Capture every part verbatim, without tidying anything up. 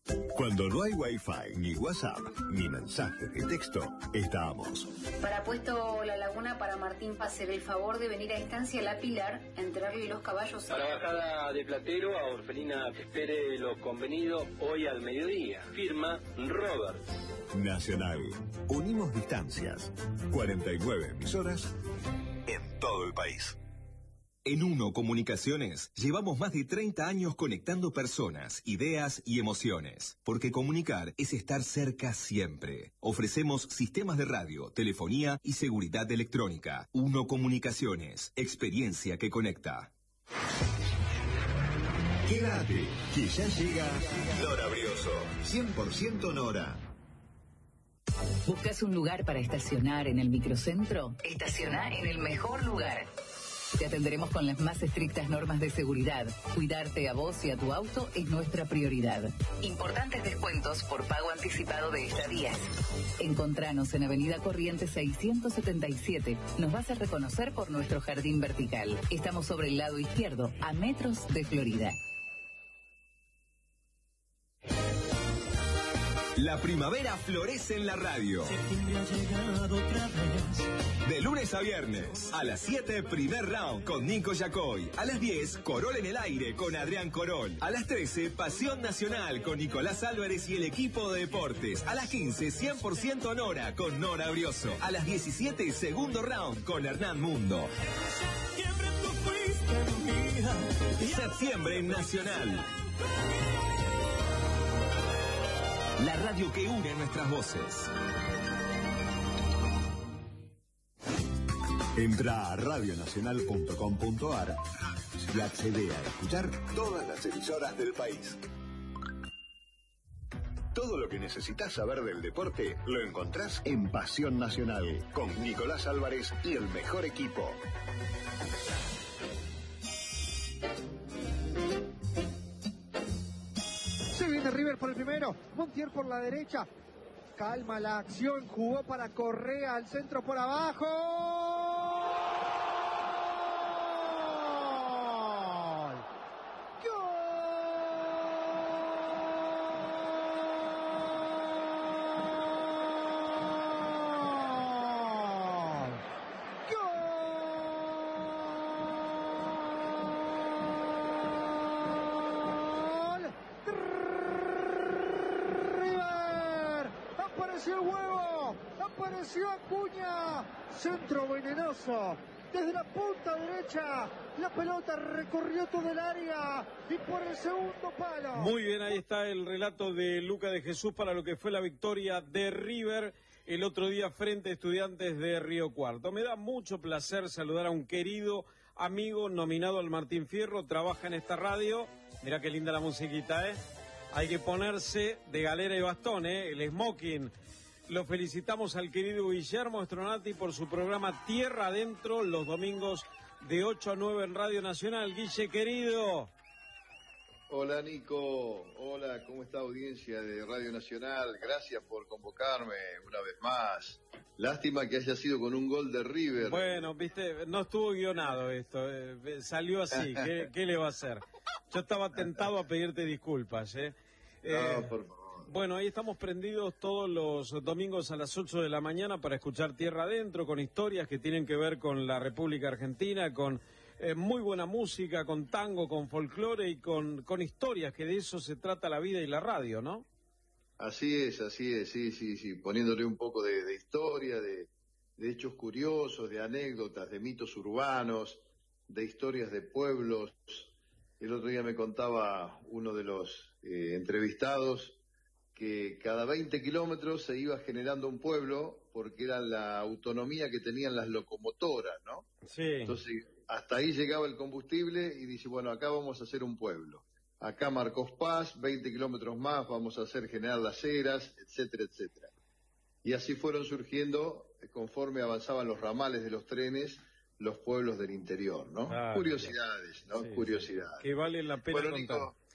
Cuando no hay Wi-Fi, ni WhatsApp, ni mensaje de texto, estamos. Para Puesto La Laguna, para Martín, hacer el favor de venir a Estancia La Pilar, entregarle los caballos. Para Bajada de Platero, a Orfelina que espere lo convenido hoy al mediodía. Firma Robert. Nacional. Unimos distancias. cuarenta y nueve emisoras en todo el país. En Uno Comunicaciones llevamos más de treinta años conectando personas, ideas y emociones. Porque comunicar es estar cerca siempre. Ofrecemos sistemas de radio, telefonía y seguridad electrónica. Uno Comunicaciones, experiencia que conecta. Quédate, que ya llega Nora Brioso. cien por ciento Nora. ¿Buscas un lugar para estacionar en el microcentro? Estaciona en el mejor lugar. Te atenderemos con las más estrictas normas de seguridad. Cuidarte a vos y a tu auto es nuestra prioridad. Importantes descuentos por pago anticipado de estadías. Encontranos en Avenida Corrientes seiscientos setenta y siete. Nos vas a reconocer por nuestro jardín vertical. Estamos sobre el lado izquierdo, a metros de Florida. La primavera florece en la radio. Septiembre ha llegado otra vez. De lunes a viernes, a las siete, primer round con Nico Yacoy. A las diez, Corol en el aire con Adrián Corol. A las trece, Pasión Nacional con Nicolás Álvarez y el equipo de deportes. A las quince, cien por ciento Nora con Nora Brioso. A las diecisiete, segundo round con Hernán Mundo. Septiembre tú fuiste mía. Septiembre en Nacional. La radio que une nuestras voces. Entra a radio nacional punto com punto a r y accede a escuchar todas las emisoras del país. Todo lo que necesitas saber del deporte lo encontrás en Pasión Nacional, con Nicolás Álvarez y el mejor equipo. Se viene River por el primero, Montiel por la derecha. Calma la acción, jugó para Correa al centro por abajo. ¡Gol! ¡Gol! ¡River! ¡Apareció el huevo! ¡Apareció Acuña! Centro venenoso. Desde la punta derecha, la pelota recorrió todo el área y por el segundo palo. Muy bien, ahí está el relato de Luca de Jesús para lo que fue la victoria de River el otro día frente a Estudiantes de Río Cuarto. Me da mucho placer saludar a un querido amigo nominado al Martín Fierro, trabaja en esta radio. Mirá qué linda la musiquita, ¿eh? Hay que ponerse de galera y bastón, ¿eh? El smoking. Lo felicitamos al querido Guillermo Stronati por su programa Tierra Adentro, los domingos de ocho a nueve en Radio Nacional. Guille, querido. Hola, Nico. Hola, ¿cómo está audiencia de Radio Nacional? Gracias por convocarme una vez más. Lástima que haya sido con un gol de River. Bueno, viste, no estuvo guionado esto, eh, salió así. ¿Qué, ¿Qué le va a hacer? Yo estaba tentado a pedirte disculpas, ¿eh? eh no, por favor. Bueno, ahí estamos prendidos todos los domingos a las ocho de la mañana para escuchar Tierra Adentro, con historias que tienen que ver con la República Argentina, con eh, muy buena música, con tango, con folclore y con, con historias, que de eso se trata la vida y la radio, ¿no? Así es, así es, sí, sí, sí, poniéndole un poco de, de historia, de, de hechos curiosos, de anécdotas, de mitos urbanos, de historias de pueblos. El otro día me contaba uno de los eh, entrevistados que cada veinte kilómetros se iba generando un pueblo porque era la autonomía que tenían las locomotoras, ¿no? Sí. Entonces, hasta ahí llegaba el combustible y dice, bueno, acá vamos a hacer un pueblo. Acá Marcos Paz, veinte kilómetros más, vamos a hacer generar las eras, etcétera, etcétera. Y así fueron surgiendo, conforme avanzaban los ramales de los trenes, los pueblos del interior, ¿no? Ah, curiosidades, ¿no? Sí, Curiosidades. Que vale la pena bueno, contar. Nico,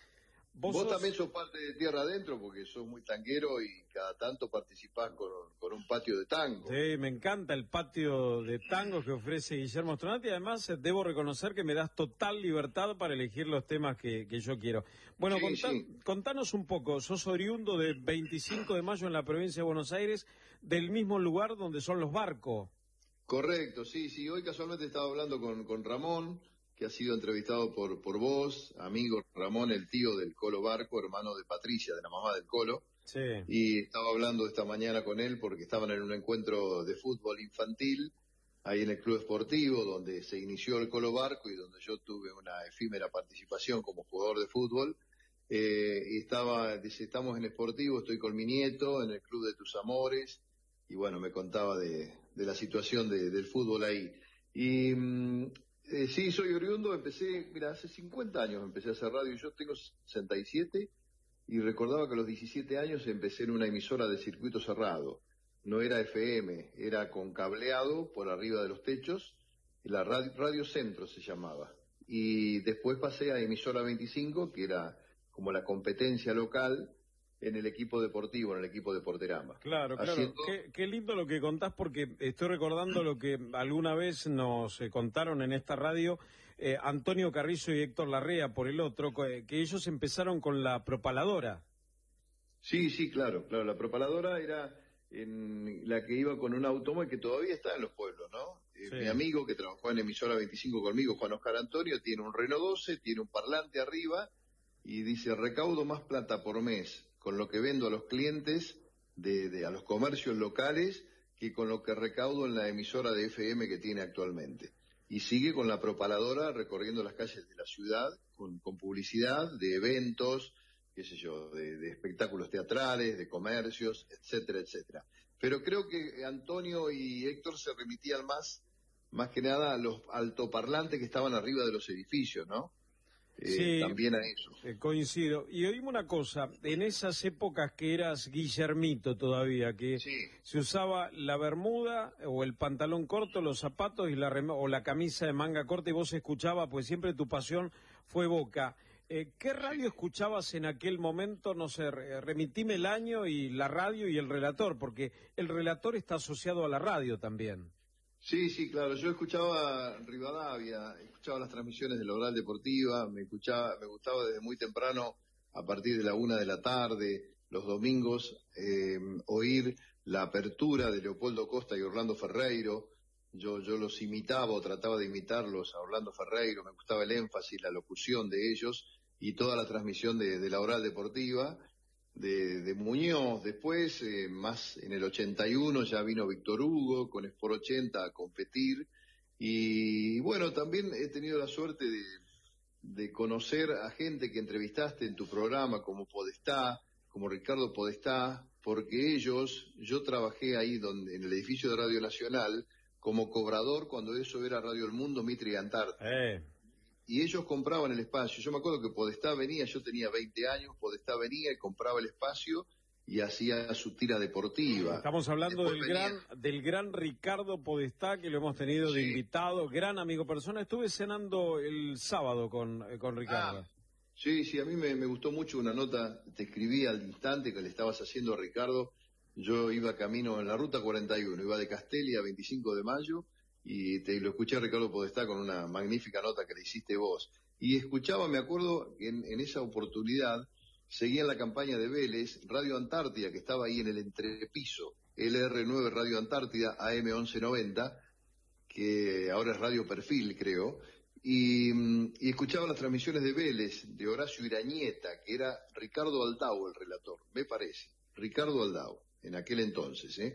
Vos, Vos sos... también sos parte de Tierra Adentro porque sos muy tanguero y cada tanto participás con, con un patio de tango. Sí, me encanta el patio de tango que ofrece Guillermo Stronati. Además, eh, debo reconocer que me das total libertad para elegir los temas que, que yo quiero. Bueno, Sí, contá, sí. contanos un poco. Sos oriundo de veinticinco de mayo en la provincia de Buenos Aires, del mismo lugar donde son los Barco. Correcto, sí, sí. Hoy casualmente estaba hablando con, con Ramón, que ha sido entrevistado por, por vos, amigo Ramón, el tío del Colo Barco, hermano de Patricia, de la mamá del Colo. Sí. Y estaba hablando esta mañana con él porque estaban en un encuentro de fútbol infantil ahí en el Club Esportivo, donde se inició el Colo Barco y donde yo tuve una efímera participación como jugador de fútbol. Eh, y estaba, dice, estamos en Esportivo, estoy con mi nieto en el Club de Tus Amores, y bueno, me contaba de, de la situación de, del fútbol ahí. Y mm, eh, sí, soy oriundo, empecé, mira, hace cincuenta años empecé a hacer radio, yo tengo sesenta y siete, y recordaba que a los diecisiete años empecé en una emisora de circuito cerrado. No era F M, era con cableado por arriba de los techos, la radio, radio Centro se llamaba. Y después pasé a emisora veinticinco, que era como la competencia local en el equipo deportivo, en el equipo de Porterama. Claro, claro. Haciendo... Qué, qué lindo lo que contás, porque estoy recordando lo que alguna vez nos eh, contaron en esta radio eh, Antonio Carrizo y Héctor Larrea, por el otro, que, que ellos empezaron con la propaladora. Sí, sí, claro, claro. La propaladora era en la que iba con un automóvil que todavía está en los pueblos, ¿no? Eh, Sí. Mi amigo que trabajó en emisora veinticinco conmigo, Juan Oscar Antonio, tiene un Renault doce, tiene un parlante arriba y dice, recaudo más plata por mes con lo que vendo a los clientes, de, de a los comercios locales, que con lo que recaudo en la emisora de F M que tiene actualmente. Y sigue con la propaladora recorriendo las calles de la ciudad, con, con publicidad de eventos, qué sé yo, de, de espectáculos teatrales, de comercios, etcétera, etcétera. Pero creo que Antonio y Héctor se remitían más, más que nada a los altoparlantes que estaban arriba de los edificios, ¿no? Eh, Sí, también a eso. eh, coincido. Y oíme una cosa, en esas épocas que eras Guillermito todavía, que Sí. se usaba la bermuda o el pantalón corto, los zapatos y la rem- o la camisa de manga corta y vos escuchabas, pues siempre tu pasión fue Boca. Eh, ¿Qué radio escuchabas en aquel momento? No sé, re- remitime el año y la radio y el relator, porque el relator está asociado a la radio también. Sí, sí, claro. Yo escuchaba Rivadavia, escuchaba las transmisiones de la Oral Deportiva, me escuchaba, me gustaba desde muy temprano, a partir de la una de la tarde, los domingos, eh, oír la apertura de Leopoldo Costa y Orlando Ferreiro. Yo, yo los imitaba o trataba de imitarlos a Orlando Ferreiro, me gustaba el énfasis, la locución de ellos y toda la transmisión de, de la Oral Deportiva. De, de Muñoz. Después, eh, más en el ochenta y uno, ya vino Víctor Hugo con Sport ochenta a competir. Y bueno, también he tenido la suerte de, de conocer a gente que entrevistaste en tu programa, como Podestá, como Ricardo Podestá, porque ellos, yo trabajé ahí donde, en el edificio de Radio Nacional, como cobrador cuando eso era Radio El Mundo, Mitre y Antártida. Eh. Y ellos compraban el espacio. Yo me acuerdo que Podestá venía, yo tenía veinte años, Podestá venía y compraba el espacio y hacía su tira deportiva. Estamos hablando Después del venía- gran, del gran Ricardo Podestá, que lo hemos tenido de Sí. invitado, gran amigo persona. Estuve cenando el sábado con, eh, con Ricardo. Ah, sí, sí, a mí me, me gustó mucho una nota, te escribí al instante que le estabas haciendo a Ricardo. Yo iba camino en la ruta cuarenta y uno, iba de Castelli a veinticinco de mayo, y te lo escuché a Ricardo Podestá con una magnífica nota que le hiciste vos. Y escuchaba, me acuerdo, en, en esa oportunidad, seguía la campaña de Vélez, Radio Antártida, que estaba ahí en el entrepiso, L R nueve Radio Antártida, A M once noventa, que ahora es Radio Perfil, creo, y, mm, y escuchaba las transmisiones de Vélez, de Horacio Irañeta, que era Ricardo Aldao el relator, me parece, Ricardo Aldao, en aquel entonces, ¿eh?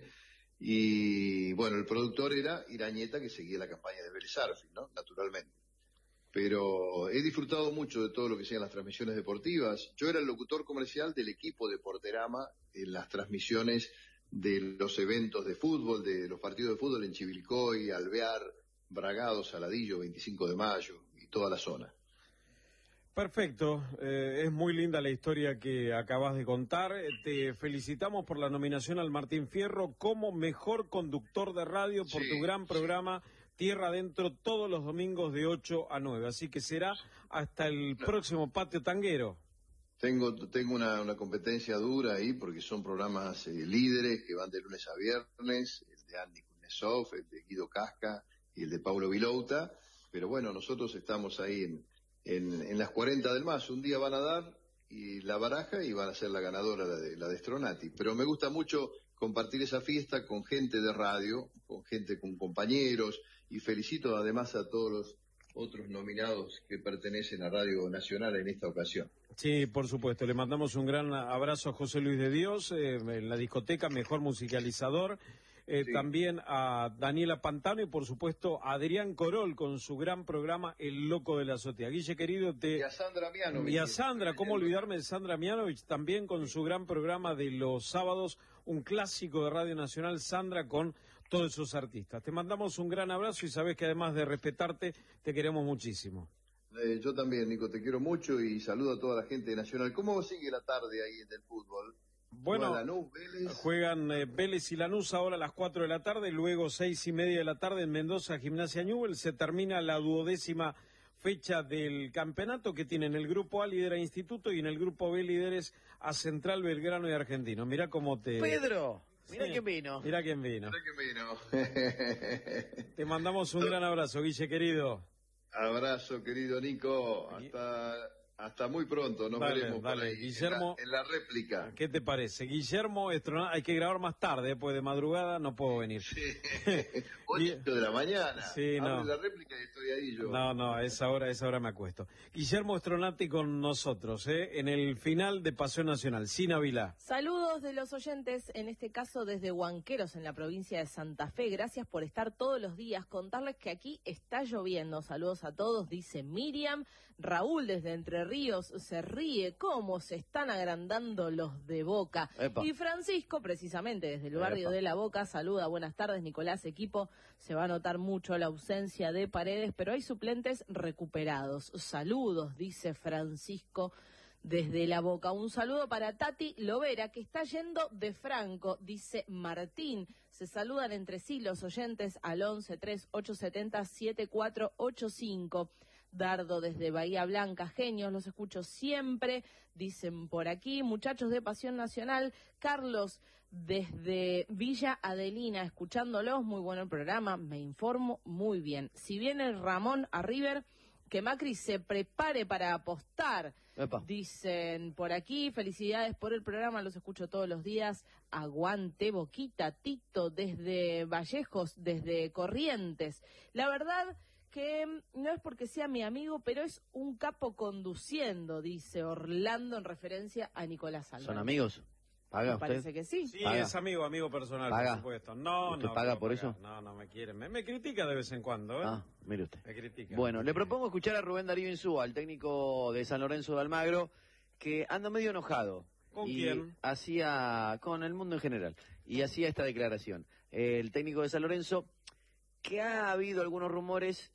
Y bueno, el productor era Irañeta, que seguía la campaña de Vélez Sarsfield, ¿no? Naturalmente. Pero he disfrutado mucho de todo lo que sean las transmisiones deportivas. Yo era el locutor comercial del equipo de Porterama en las transmisiones de los eventos de fútbol, de los partidos de fútbol en Chivilcoy, Alvear, Bragado, Saladillo, veinticinco de mayo y toda la zona. Perfecto, eh, es muy linda la historia que acabas de contar. Eh, Te felicitamos por la nominación al Martín Fierro como mejor conductor de radio por Sí, tu gran programa Tierra Adentro todos los domingos de ocho a nueve. Así que será hasta el próximo patio tanguero. Tengo, tengo una, una competencia dura ahí porque son programas eh, líderes que van de lunes a viernes, el de Andy Kuznetsov, el de Guido Casca y el de Paulo Vilouta, pero bueno, nosotros estamos ahí en, en, en las cuarenta del más, un día van a dar y la baraja y van a ser la ganadora, la de, la de Stronati, pero me gusta mucho compartir esa fiesta con gente de radio, con gente, con compañeros, y felicito además a todos los otros nominados que pertenecen a Radio Nacional en esta ocasión. Sí, por supuesto. Le mandamos un gran abrazo a José Luis de Dios, eh, en la discoteca, mejor musicalizador. Eh, sí. También a Daniela Pantano y, por supuesto, a Adrián Corol con su gran programa El Loco de la Azotea. Guille, querido, te... Y a Sandra Mianovich. Y a Sandra, ¿cómo olvidarme de Sandra Mianovich? También con su gran programa de los sábados, un clásico de Radio Nacional, Sandra, con todos esos artistas. Te mandamos un gran abrazo y sabes que además de respetarte, te queremos muchísimo. Eh, yo también, Nico, te quiero mucho y saludo a toda la gente de Nacional. ¿Cómo sigue la tarde ahí en el fútbol? Bueno, Lanús, Vélez. Juegan eh, Vélez y Lanús ahora a las cuatro de la tarde, luego seis y media de la tarde en Mendoza, Gimnasia Newell's. Se termina la duodécima fecha del campeonato, que tiene en el grupo A líder a Instituto y en el grupo B líderes a Central, Belgrano y Argentino. Mirá cómo te... ¡Pedro! Mirá sí, quién vino. Mirá quién vino. Mirá quién vino. Te mandamos un gran abrazo, Guille, querido. Abrazo, querido Nico. Hasta... Hasta muy pronto, nos dale, veremos dale. por ahí, Guillermo, en la, en la réplica. ¿Qué te parece? Guillermo Estronati, hay que grabar más tarde, después de madrugada no puedo venir. Sí. ocho de la mañana. Sí, no. Abre la réplica y estoy ahí yo. No, no, a esa hora, a esa hora me acuesto. Guillermo Estronati con nosotros, ¿eh? En el final de Pasión Nacional. Sina Vilá. Saludos de los oyentes, en este caso desde Huanqueros, en la provincia de Santa Fe. Gracias por estar todos los días. Contarles que aquí está lloviendo. Saludos a todos, dice Miriam. Raúl desde Entre Ríos se ríe cómo se están agrandando los de Boca. Epa. Y Francisco, precisamente desde el barrio Epa. de La Boca, saluda. Buenas tardes, Nicolás, equipo. Se va a notar mucho la ausencia de Paredes, pero hay suplentes recuperados. Saludos, dice Francisco desde La Boca. Un saludo para Tati Lovera, que está yendo de Franco, dice Martín. Se saludan entre sí los oyentes al once tres ocho siete cero siete cuatro ocho cinco. Dardo desde Bahía Blanca, genios, los escucho siempre, dicen por aquí. Muchachos de Pasión Nacional, Carlos desde Villa Adelina, escuchándolos, muy bueno el programa, me informo muy bien. Si viene Ramón a River, que Macri se prepare para apostar, Epa. Dicen por aquí. Felicidades por el programa, los escucho todos los días. Aguante Boquita. Tito desde Vallejos, desde Corrientes. La verdad que no es porque sea mi amigo, pero es un capo conduciendo, dice Orlando en referencia a Nicolás Álvarez. ¿Son amigos? ¿Paga Me usted? parece que sí. Sí, ¿Paga? es amigo, amigo personal, ¿Paga? por supuesto. No, ¿Usted no. paga no por paga. eso? No, no me quiere. Me, me critica de vez en cuando, ¿eh? Ah, mire usted. Me critica. Bueno, le propongo escuchar a Rubén Darío Insúa, el técnico de San Lorenzo de Almagro, que anda medio enojado. ¿Con y quién? Hacía, con el mundo en general, y hacía esta declaración. El técnico de San Lorenzo, que ha habido algunos rumores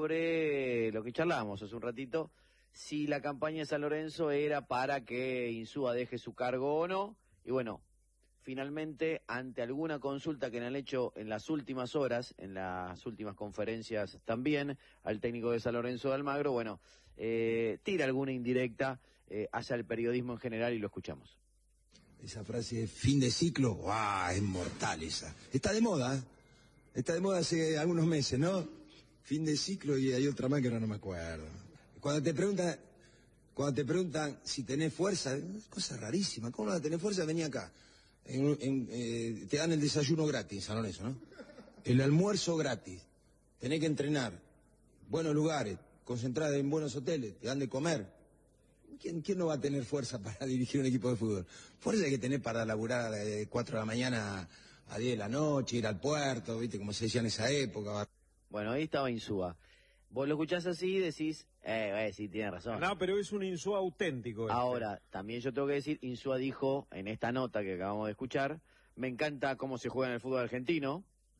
sobre lo que charlábamos hace un ratito, si la campaña de San Lorenzo era para que Insúa deje su cargo o no, y bueno, finalmente, ante alguna consulta que le han hecho en las últimas horas, en las últimas conferencias también, al técnico de San Lorenzo de Almagro, bueno, eh, tira alguna indirecta eh, hacia el periodismo en general y lo escuchamos. Esa frase de fin de ciclo, ¡guau! Es mortal esa. Está de moda, ¿eh? Está de moda hace algunos meses, ¿no? Fin de ciclo y hay otra más que ahora no me acuerdo. Cuando te preguntan, cuando te preguntan si tenés fuerza, cosa rarísima, ¿cómo no vas a tener fuerza? Vení acá. En, en, eh, te dan el desayuno gratis, San Lorenzo, ¿no? El almuerzo gratis. Tenés que entrenar. Buenos lugares, concentrar en buenos hoteles, te dan de comer. ¿Quién, ¿Quién no va a tener fuerza para dirigir un equipo de fútbol? Fuerza hay que tener para laburar de cuatro de la mañana a diez de la noche, ir al puerto, ¿viste? Como se decía en esa época. Bueno, ahí estaba Insúa. Vos lo escuchás así y decís, eh, eh, sí, tiene razón. No, pero es un Insúa auténtico. Este. Ahora, también yo tengo que decir, Insúa dijo en esta nota que acabamos de escuchar, me encanta cómo se juega en el fútbol argentino,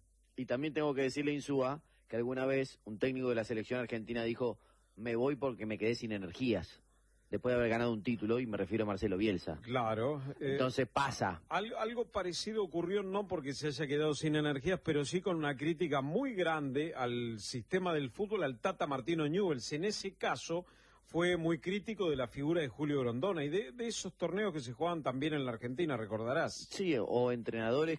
y también tengo que decirle a Insúa que alguna vez un técnico de la selección argentina dijo, me voy porque me quedé sin energías, después de haber ganado un título, y me refiero a Marcelo Bielsa. Claro. Eh, Entonces pasa. Algo, algo parecido ocurrió, no porque se haya quedado sin energías, pero sí con una crítica muy grande al sistema del fútbol, al Tata Martino Newell's. En ese caso fue muy crítico de la figura de Julio Grondona y de, de esos torneos que se juegan también en la Argentina, recordarás. Sí, o entrenadores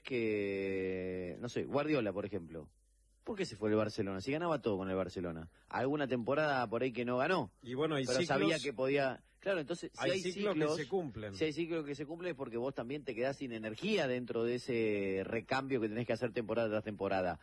que, no sé, Guardiola, por ejemplo. ¿Por qué se fue el Barcelona? Si ganaba todo con el Barcelona. Alguna temporada por ahí que no ganó. Y bueno, hay pero ciclos, sabía que podía... Claro, entonces, si hay, hay ciclos, ciclos que se cumplen. Si hay ciclos que se cumplen es porque vos también te quedás sin energía dentro de ese recambio que tenés que hacer temporada tras temporada.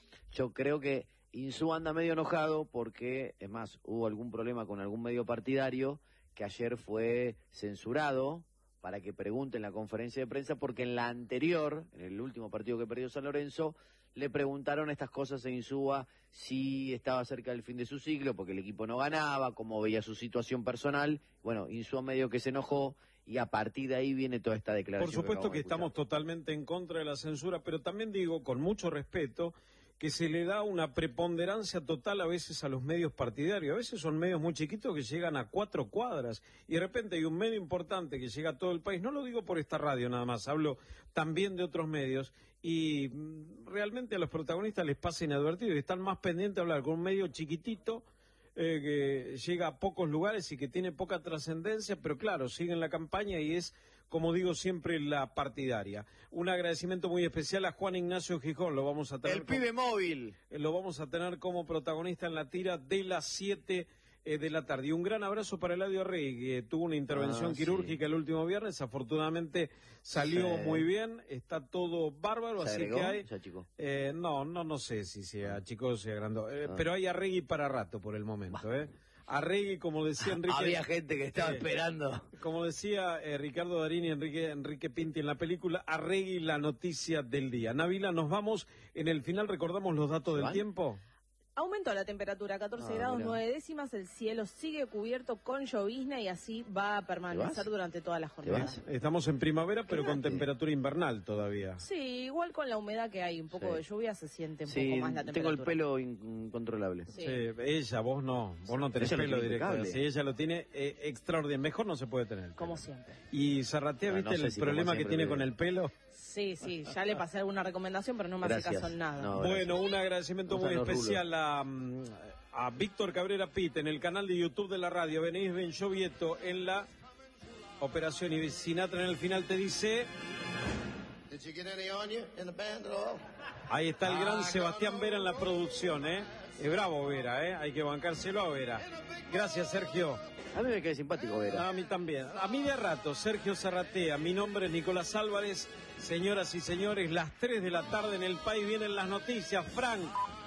Yo creo que Insúa anda medio enojado porque, es más, hubo algún problema con algún medio partidario que ayer fue censurado para que pregunte en la conferencia de prensa, porque en la anterior, en el último partido que perdió San Lorenzo, le preguntaron estas cosas a Insúa, si estaba cerca del fin de su ciclo, porque el equipo no ganaba, cómo veía su situación personal. Bueno, Insúa medio que se enojó y a partir de ahí viene toda esta declaración. Por supuesto que, que estamos totalmente en contra de la censura, pero también digo, con mucho respeto, que se le da una preponderancia total a veces a los medios partidarios. A veces son medios muy chiquitos que llegan a cuatro cuadras y de repente hay un medio importante que llega a todo el país. No lo digo por esta radio nada más, hablo también de otros medios y realmente a los protagonistas les pasa inadvertido y están más pendientes de hablar con un medio chiquitito eh, que llega a pocos lugares y que tiene poca trascendencia, pero claro, siguen la campaña y es, como digo siempre, la partidaria. Un agradecimiento muy especial a Juan Ignacio Gijón, lo vamos a tener... El pibe como, móvil. Lo vamos a tener como protagonista en la tira de las siete eh, de la tarde. Y un gran abrazo para Eladio Arregui, que tuvo una intervención ah, quirúrgica sí. el último viernes, afortunadamente salió sí. muy bien, está todo bárbaro, ¿Se así agregó? que hay... ¿Se achicó? Eh, no, no, no sé si se achicó o se agrandó, eh, ah. pero hay Arregui para rato por el momento, ¿eh? Arregui, como decía Enrique... Había gente que estaba eh, esperando. Como decía eh, Ricardo Darín y Enrique, Enrique Pinti en la película, Arregui, la noticia del día. Nabila, nos vamos. En el final recordamos los datos del ¿Van? tiempo. Aumentó la temperatura, catorce Ah, grados, mirá. nueve décimas, el cielo sigue cubierto con llovizna y así va a permanecer durante toda la jornada. Estamos en primavera, pero con Quédate. temperatura invernal todavía. Sí, igual con la humedad que hay, un poco Sí. de lluvia se siente un Sí, poco más la tengo temperatura. el pelo in- incontrolable. Sí. Sí, ella, vos no, vos no tenés Ella lo pelo tiene directo. impecable. Sí, ella lo tiene eh, extraordinario. Mejor no se puede tener. Como siempre. Y Zarratea, Ah, ¿viste no sé el si problema como que siempre, tiene pero- con el pelo? Sí, sí, ya le pasé alguna recomendación, pero no me hace Gracias. caso en nada. No, Bueno, gracias. un agradecimiento Usan muy los especial a, mm, a Víctor Cabrera Pitt en el canal de YouTube de la radio, Benítez Benchovieto en la operación y Sinatra en el final te dice... Ahí está el gran Sebastián Vera en la producción, ¿eh? Es bravo Vera, ¿eh? Hay que bancárselo a Vera. Gracias, Sergio. A mí me cae simpático, Vera. A mí también. A mí de rato, Sergio Zarratea. Mi nombre es Nicolás Álvarez. Señoras y señores, las tres de la tarde en el país vienen las noticias. Frank.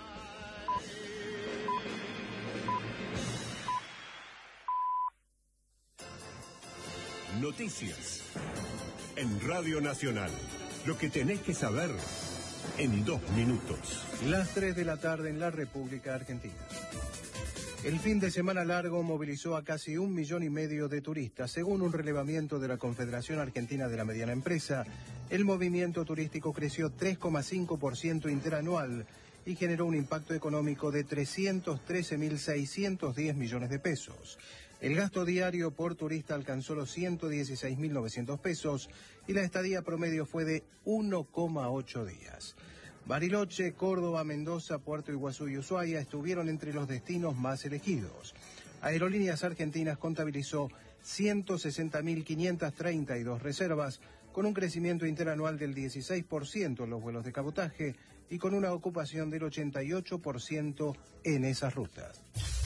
Noticias. En Radio Nacional. Lo que tenés que saber en dos minutos. Las tres de la tarde en la República Argentina. El fin de semana largo movilizó a casi un millón y medio de turistas. Según un relevamiento de la Confederación Argentina de la Mediana Empresa, el movimiento turístico creció tres coma cinco por ciento interanual y generó un impacto económico de trescientos trece mil seiscientos diez millones de pesos. El gasto diario por turista alcanzó los ciento dieciséis mil novecientos pesos y la estadía promedio fue de uno coma ocho días. Bariloche, Córdoba, Mendoza, Puerto Iguazú y Ushuaia estuvieron entre los destinos más elegidos. Aerolíneas Argentinas contabilizó ciento sesenta mil quinientas treinta y dos reservas, con un crecimiento interanual del dieciséis por ciento en los vuelos de cabotaje y con una ocupación del ochenta y ocho por ciento en esas rutas.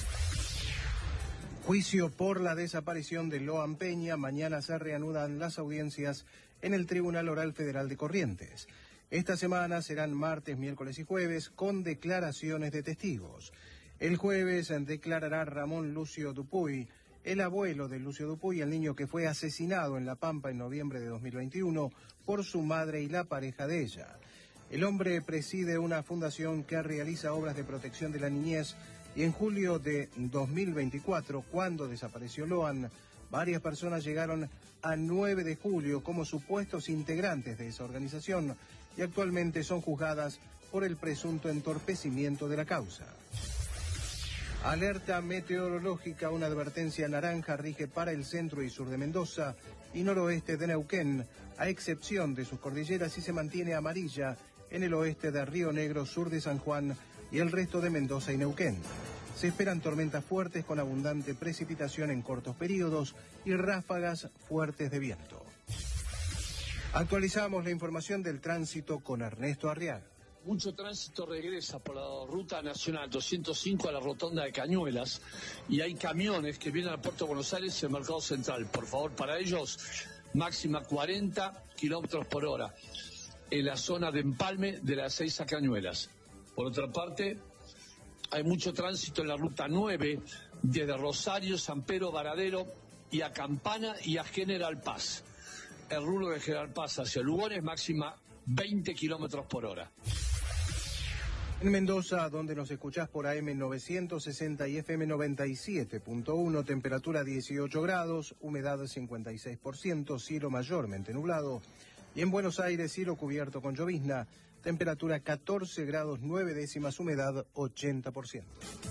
Juicio por la desaparición de Loan Peña. Mañana se reanudan las audiencias en el Tribunal Oral Federal de Corrientes. Esta semana serán martes, miércoles y jueves con declaraciones de testigos. El jueves declarará Ramón Lucio Dupuy, el abuelo de Lucio Dupuy, el niño que fue asesinado en La Pampa en noviembre de dos mil veintiuno por su madre y la pareja de ella. El hombre preside una fundación que realiza obras de protección de la niñez y en julio de dos mil veinticuatro, cuando desapareció Loan, varias personas llegaron a nueve de julio como supuestos integrantes de esa organización y actualmente son juzgadas por el presunto entorpecimiento de la causa. Alerta meteorológica, una advertencia naranja rige para el centro y sur de Mendoza y noroeste de Neuquén, a excepción de sus cordilleras, y se mantiene amarilla en el oeste de Río Negro, sur de San Juan y el resto de Mendoza y Neuquén. Se esperan tormentas fuertes con abundante precipitación en cortos periodos y ráfagas fuertes de viento. Actualizamos la información del tránsito con Ernesto Arriaga. Mucho tránsito regresa por la ruta nacional doscientos cinco a la rotonda de Cañuelas y hay camiones que vienen al puerto de Buenos Aires y al Mercado Central. Por favor, para ellos, máxima cuarenta kilómetros por hora en la zona de empalme de las seis a Cañuelas. Por otra parte, hay mucho tránsito en la ruta nueve desde Rosario, San Pedro, Varadero y a Campana y a General Paz. El rumbo de General Paz hacia Lugones, máxima veinte kilómetros por hora. En Mendoza, donde nos escuchás por A M novecientos sesenta y F M noventa y siete punto uno, temperatura dieciocho grados, humedad cincuenta y seis por ciento, cielo mayormente nublado. Y en Buenos Aires, cielo cubierto con llovizna, temperatura catorce grados nueve décimas, humedad ochenta por ciento.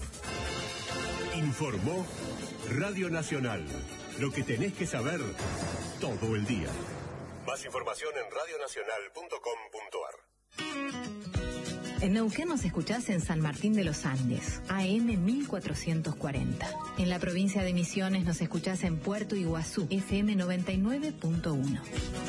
Informó Radio Nacional. Lo que tenés que saber todo el día. Más información en radio nacional punto com punto ar. En Neuquén nos escuchás en San Martín de los Andes, A M mil cuatrocientos cuarenta. En la provincia de Misiones nos escuchás en Puerto Iguazú, F M noventa y nueve punto uno.